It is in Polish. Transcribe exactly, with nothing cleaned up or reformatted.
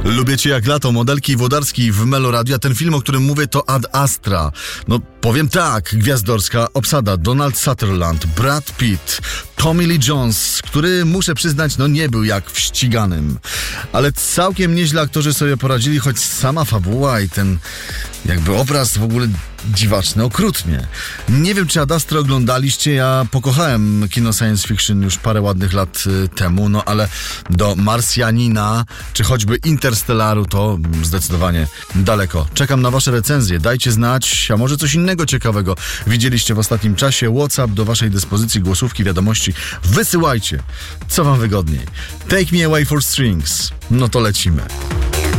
Lubię cię jak lato, Modelki i Włodarski w Meloradio, a ten film, o którym mówię, to Ad Astra. No, powiem tak, gwiazdorska obsada: Donald Sutherland, Brad Pitt, Tommy Lee Jones, który, muszę przyznać, no nie był jak w Ściganym. Ale całkiem nieźle aktorzy sobie poradzili, choć sama fabuła i ten jakby obraz w ogóle dziwaczny, okrutnie. Nie wiem, czy Ad Astra oglądaliście, ja pokochałem kino science fiction już parę ładnych lat y, temu, no ale do Marsjanina, czy choćby Interstellaru to zdecydowanie daleko. Czekam na wasze recenzje, dajcie znać, a może coś innego ciekawego widzieliście w ostatnim czasie. WhatsApp do waszej dyspozycji, głosówki, wiadomości, wysyłajcie, co wam wygodniej. Take Me Away for Strings, no to lecimy.